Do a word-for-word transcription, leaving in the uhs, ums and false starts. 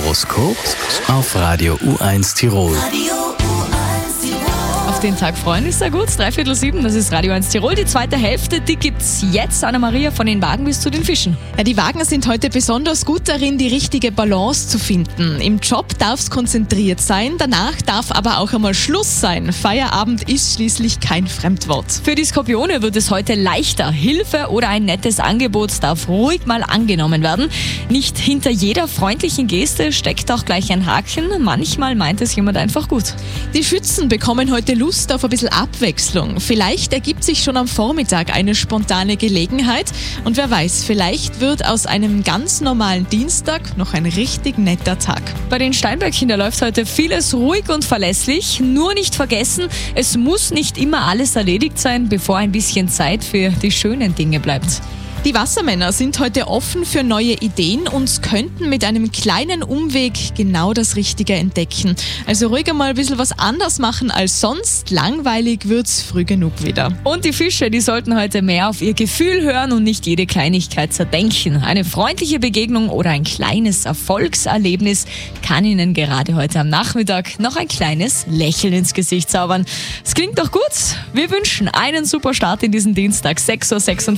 Horoskop auf Radio U eins Tirol. Auf den Tag freuen ist sehr gut. Dreiviertel sieben, das ist Radio eins Tirol. Die zweite Hälfte, die gibt's jetzt. Anna-Maria, von den Wagen bis zu den Fischen. Ja, die Wagen sind heute besonders gut darin, die richtige Balance zu finden. Im Job darf es konzentriert sein, danach darf aber auch einmal Schluss sein. Feierabend ist schließlich kein Fremdwort. Für die Skorpione wird es heute leichter. Hilfe oder ein nettes Angebot darf ruhig mal angenommen werden. Nicht hinter jeder freundlichen Geste steckt auch gleich ein Haken. Manchmal meint es jemand einfach gut. Die Schützen bekommen heute Lust auf ein bisschen Abwechslung. Vielleicht ergibt sich schon am Vormittag eine spontane Gelegenheit und wer weiß, vielleicht wird aus einem ganz normalen Dienstag noch ein richtig netter Tag. Bei den Steinbergkindern läuft heute vieles ruhig und verlässlich. Nur nicht vergessen, es muss nicht immer alles erledigt sein, bevor ein bisschen Zeit für die schönen Dinge bleibt. Die Wassermänner sind heute offen für neue Ideen und könnten mit einem kleinen Umweg genau das Richtige entdecken. Also ruhig einmal ein bisschen was anders machen als sonst. Langweilig wird's früh genug wieder. Und die Fische, die sollten heute mehr auf ihr Gefühl hören und nicht jede Kleinigkeit zerdenken. Eine freundliche Begegnung oder ein kleines Erfolgserlebnis kann Ihnen gerade heute am Nachmittag noch ein kleines Lächeln ins Gesicht zaubern. Es klingt doch gut. Wir wünschen einen super Start in diesen Dienstag, sechs Uhr sechsundvierzig.